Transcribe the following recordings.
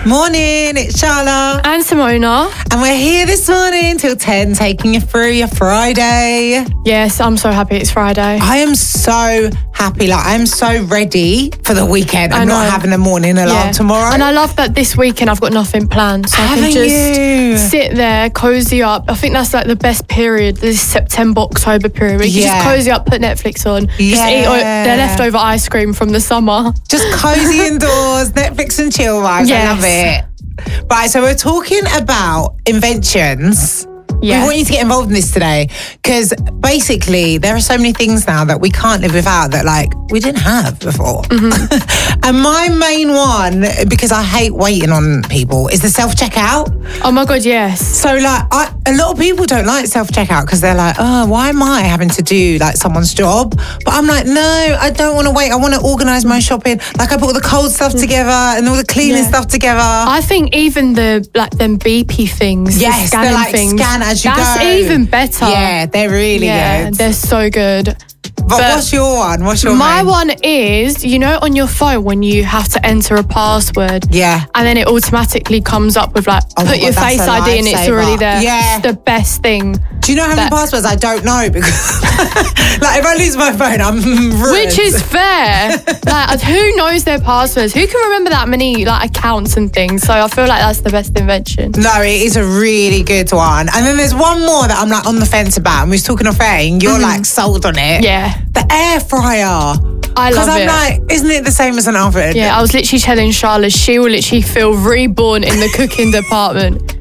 Morning, it's Charlotte. And Simona. And we're here this morning till 10, taking you through your Friday. Yes, I'm so happy it's Friday. I am so happy. Like, I'm so ready for the weekend. I'm not having a morning alarm tomorrow. And I love that this weekend I've got nothing planned. So I can just sit there, cozy up. I think that's like the best period, this September, October period. Where you can just cozy up, put Netflix on, just eat the leftover ice cream from the summer. Just cozy indoors, Netflix and chill vibes. I love it. Right, so we're talking about inventions. We want you to get involved in this today because basically there are so many things now that we can't live without that like we didn't have before. And my main one, because I hate waiting on people, is the self-checkout. Oh my God, yes. So like a lot of people don't like self-checkout because they're like, oh, why am I having to do like someone's job? But I'm like, no, I don't want to wait. I want to organise my shopping. Like I put all the cold stuff together and all the cleaning stuff together. I think even the like them beepy things, the scanning they're like things, scan as you that's go. even better. Yeah, they're really good. They're so good. But what's your one? What's your My one is, you know, on your phone when you have to enter a password. Yeah. And then it automatically comes up with like, put your Face ID and it's already there. Yeah. It's the best thing. Do you know how many passwords I don't know? Because like if I lose my phone, I'm ruined. Which is fair. Like who knows their passwords? Who can remember that many like accounts and things? So I feel like that's the best invention. No, it is a really good one. And then there's one more that I'm like on the fence about. And we was talking off air and you're like sold on it. Yeah. The air fryer. I love it. Because I'm like, isn't it the same as an oven? Yeah, I was literally telling Charlotte she will literally feel reborn in the cooking department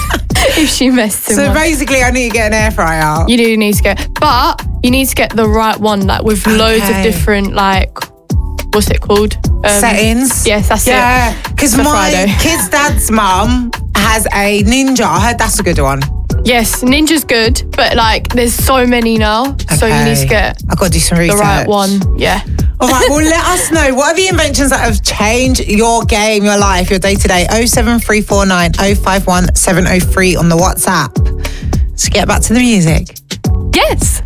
if she messed him up. So basically I need to get an air fryer. You do need to get, but you need to get the right one, like with loads of different, like, what's it called? Settings. Yes, that's it. Yeah, because my kid's dad's mum has a Ninja. I heard that's a good one. Yes, Ninja's good, but like there's so many now. So you need to get I've got to do some research. the right one. Yeah. All right, well, let us know. What are the inventions that have changed your game, your life, your day-to-day? 07349 051 703 on the WhatsApp. Let's get back to the music. Yes.